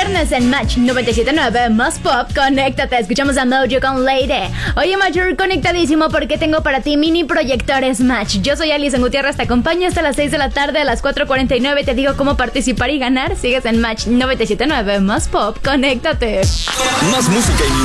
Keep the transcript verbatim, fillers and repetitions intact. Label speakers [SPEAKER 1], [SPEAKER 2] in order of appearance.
[SPEAKER 1] viernes en Match noventa y siete punto nueve Más Pop, conéctate, escuchamos a Mojo con Lady. Oye, Major, conectadísimo porque tengo para ti mini proyectores Match. Yo soy Alison Gutiérrez, te acompaño hasta las seis de la tarde, a las cuatro cuarenta y nueve te digo cómo participar y ganar. Sigues en Match noventa y siete punto nueve Más Pop, conéctate.
[SPEAKER 2] Más música y